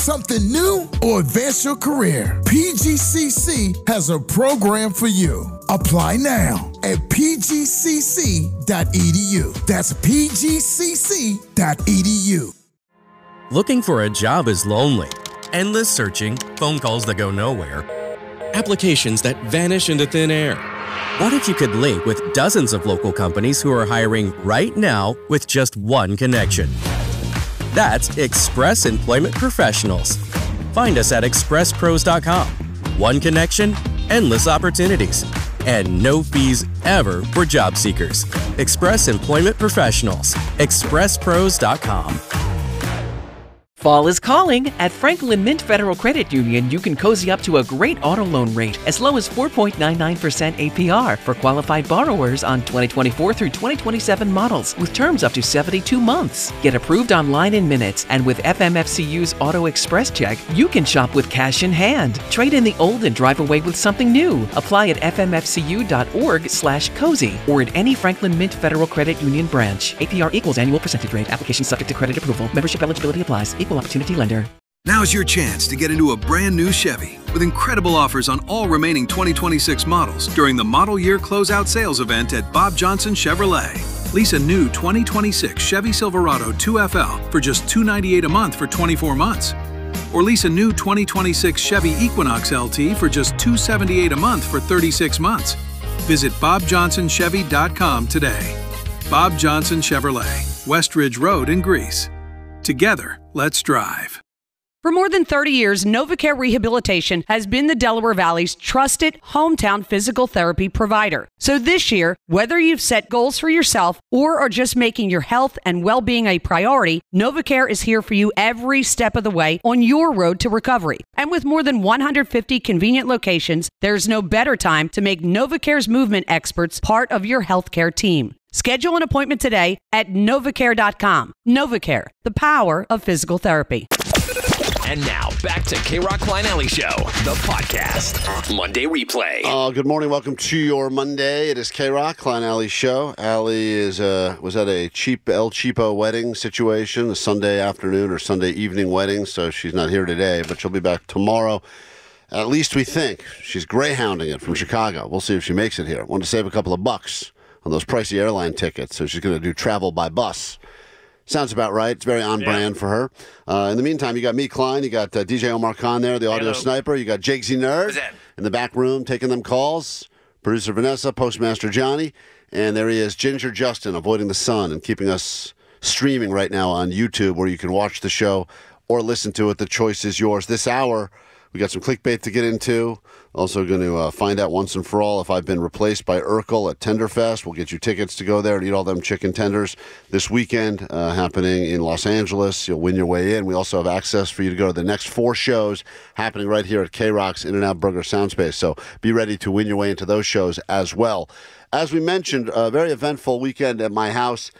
Something new or advance your career? PGCC has a program for you. Apply now at pgcc.edu. That's pgcc.edu. Looking for a job is lonely. Endless searching, phone calls that go nowhere, applications that vanish into thin air. What if you could link with dozens of local companies who are hiring right now with just one connection? That's Express Employment Professionals. Find us at expresspros.com. One connection, endless opportunities, and no fees ever for job seekers. Express Employment Professionals. expresspros.com. Fall is calling. At Franklin Mint Federal Credit Union, you can cozy up to a great auto loan rate as low as 4.99% APR for qualified borrowers on 2024 through 2027 models with terms up to 72 months. Get approved online in minutes, and with FMFCU's Auto Express Check, you can shop with cash in hand. Trade in the old and drive away with something new. Apply at fmfcu.org/cozy or at any Franklin Mint Federal Credit Union branch. APR equals annual percentage rate. Application subject to credit approval. Membership eligibility applies. Equal opportunity lender. Now's your chance to get into a brand new Chevy with incredible offers on all remaining 2026 models during the Model Year Closeout Sales event at Bob Johnson Chevrolet. Lease a new 2026 Chevy Silverado 2FL for just $298 a month for 24 months. Or lease a new 2026 Chevy Equinox LT for just $278 a month for 36 months. Visit BobJohnsonChevy.com today. Bob Johnson Chevrolet, West Ridge Road in Greece. Together, let's drive. For more than 30 years, NovaCare Rehabilitation has been the Delaware Valley's trusted hometown physical therapy provider. So this year, whether you've set goals for yourself or are just making your health and well-being a priority, NovaCare is here for you every step of the way on your road to recovery. And with more than 150 convenient locations, there's no better time to make NovaCare's movement experts part of your healthcare team. Schedule an appointment today at novacare.com. NovaCare, the power of physical therapy. And now, back to K-Rock Klein Alley Show, the podcast. Monday replay. Good morning. Welcome to your Monday. It is K-Rock Klein Alley Show. Allie was at a cheap El Cheapo wedding situation, a Sunday afternoon or Sunday evening wedding, so she's not here today, but she'll be back tomorrow. At least we think. She's greyhounding it from Chicago. We'll see if she makes it here. Want to save a couple of bucks on those pricey airline tickets, so she's going to do travel by bus. Sounds about right. It's very on brand for her. In the meantime, you got me, Klein. You got DJ Omar Khan there, the audio sniper. You got Jake Z Nerd in the back room taking them calls. Producer Vanessa, Postmaster Johnny. And there he is, Ginger Justin, avoiding the sun and keeping us streaming right now on YouTube, where you can watch the show or listen to it. The choice is yours. This hour, we got some clickbait to get into. Also going to find out once and for all if I've been replaced by Urkel at Tenderfest. We'll get you tickets to go there and eat all them chicken tenders this weekend, happening in Los Angeles. You'll win your way in. We also have access for you to go to the next 4 shows happening right here at K-Rock's In-N-Out Burger Soundspace. So be ready to win your way into those shows as well. As we mentioned, a very eventful weekend at my house.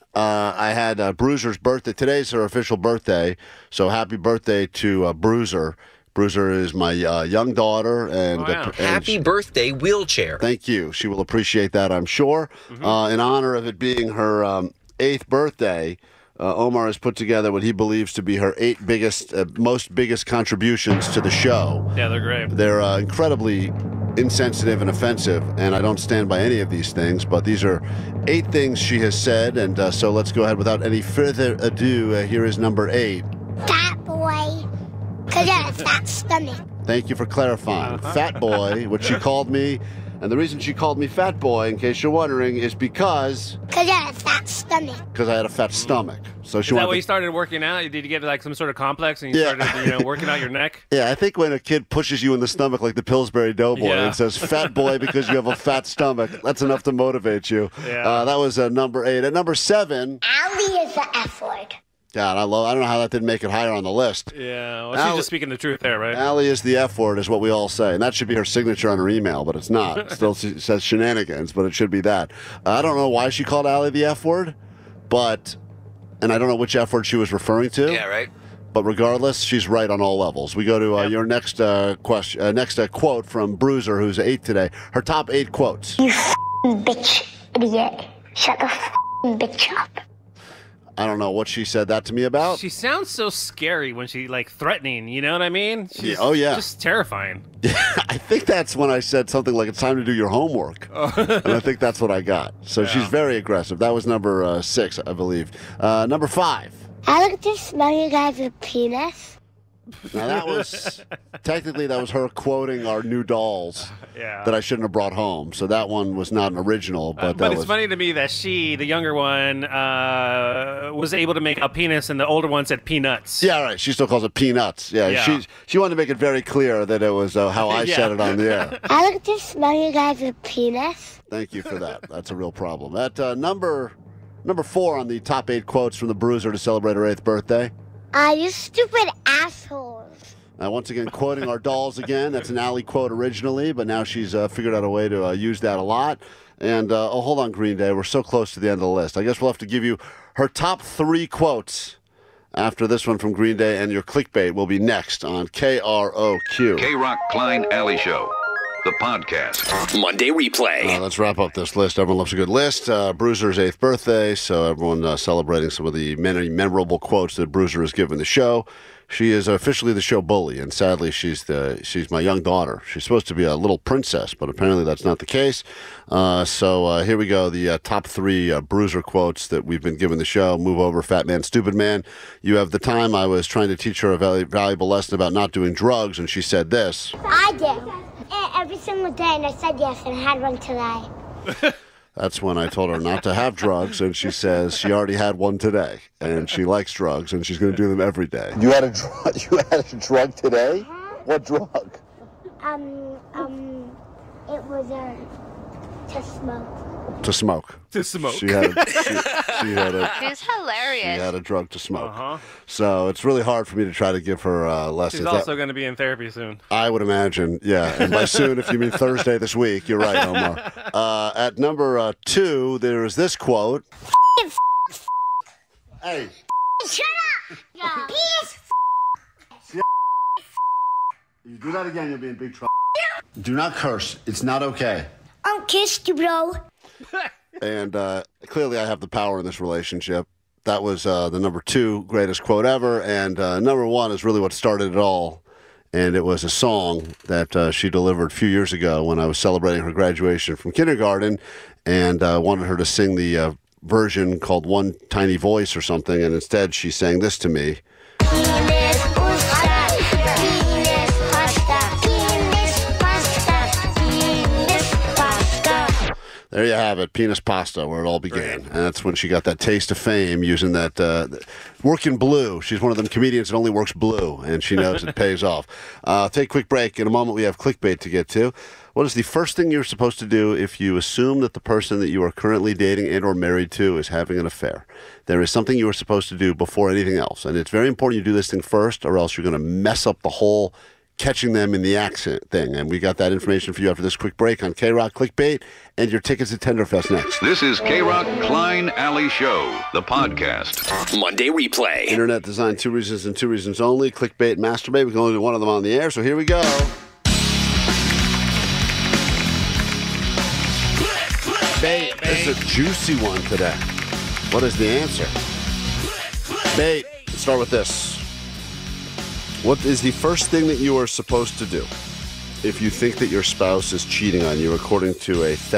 I had Bruiser's birthday. Today's her official birthday, so happy birthday to Bruiser. Bruiser is my young daughter. And happy birthday, wheelchair. Thank you. She will appreciate that, I'm sure. In honor of it being her 8th birthday, Omar has put together what he believes to be her 8 most biggest contributions to the show. Yeah, they're great. They're incredibly insensitive and offensive, and I don't stand by any of these things, but these are 8 things she has said, and so let's go ahead without any further ado. Here is number 8. Fat boy. Because you have a fat stomach. Thank you for clarifying. Fat boy, what she called me. And the reason she called me fat boy, in case you're wondering, is because you had a fat stomach. Because I had a fat stomach. So Is that why you started working out? Did you get like some sort of complex and you started working out your neck? Yeah, I think when a kid pushes you in the stomach like the Pillsbury Doughboy and says fat boy because you have a fat stomach, that's enough to motivate you. Yeah. That was number 8. At number 7... Allie is the F word. God, I don't know how that didn't make it higher on the list. Yeah, well, she's just speaking the truth there, right? Allie is the F word, is what we all say. And that should be her signature on her email, but it's not. It still says shenanigans, but it should be that. I don't know why she called Allie the F word, and I don't know which F word she was referring to. Yeah, right. But regardless, she's right on all levels. We go to your next quote from Bruiser, who's 8 today. Her top 8 quotes. You f***ing bitch, idiot. Shut the f***ing bitch up. I don't know what she said that to me about. She sounds so scary when she, like, threatening, you know what I mean? She's yeah. just terrifying. Yeah, I think that's when I said something like, it's time to do your homework. And I think that's what I got. So she's very aggressive. That was number 6, I believe. Number 5. I like to smell you guys' penis. Now, that was, technically, that was her quoting our new dolls that I shouldn't have brought home. So that one was not an original, but that it's funny to me that she, the younger one, was able to make a penis, and the older one said peanuts. Yeah, right. She still calls it peanuts. Yeah. She wanted to make it very clear that it was how I said it on the air. I like to smell you guys' penis. Thank you for that. That's a real problem. At number 4 on the top 8 quotes from the Bruiser to celebrate her 8th birthday. You stupid assholes. Once again, quoting our dolls again. That's an Allie quote originally, but now she's figured out a way to use that a lot. And, hold on, Green Day. We're so close to the end of the list. I guess we'll have to give you her top 3 quotes after this one from Green Day, and your clickbait will be next on KROQ. K-Rock Klein Alley Show, the podcast. Monday replay. Let's wrap up this list. Everyone loves a good list. Bruiser's 8th birthday, so everyone celebrating some of the many memorable quotes that Bruiser has given the show. She is officially the show bully, and sadly, she's my young daughter. She's supposed to be a little princess, but apparently that's not the case. So here we go. The top 3 Bruiser quotes that we've been given the show. Move over, fat man, stupid man. You have the time. I was trying to teach her a valuable lesson about not doing drugs, and she said this. I do. Every single day, and I said yes, and I had one today. That's when I told her not to have drugs, and she says she already had one today, and she likes drugs, and she's going to do them every day. You had a drug today? What drug? It was to smoke. To smoke. To smoke. She had a She's hilarious. She had a drug to smoke. So it's really hard for me to try to give her lessons. She's also going to be in therapy soon. I would imagine, yeah. And by soon, if you mean Thursday this week, you're right, Omar. At number 2, there is this quote. Hey. Shut up! Penis. You do that again, you'll be in big trouble. Do not curse. It's not okay. I'm kissed you, bro. And clearly I have the power in this relationship. That was the number 2 greatest quote ever. And number 1 is really what started it all. And it was a song that she delivered a few years ago when I was celebrating her graduation from kindergarten, and wanted her to sing the version called One Tiny Voice or something. And instead she sang this to me. There you have it, penis pasta, where it all began. And that's when she got that taste of fame using that working blue. She's one of them comedians that only works blue, and she knows it pays off. Take a quick break. In a moment, we have clickbait to get to. What is the first thing you're supposed to do if you assume that the person that you are currently dating and or married to is having an affair? There is something you are supposed to do before anything else. And it's very important you do this thing first, or else you're going to mess up the whole catching them in the accent thing. And we got that information for you after this quick break on K-Rock Clickbait, and your tickets to Tenderfest next. This is K-Rock Klein Alley Show, the podcast. Monday replay. Internet designed 2 reasons and 2 reasons only. Clickbait and masturbate. We can only do one of them on the air, so here we go. Bait. This is a juicy one today. What is the answer? Bait. Let's start with this. What is the first thing that you are supposed to do if you think that your spouse is cheating on you, according to a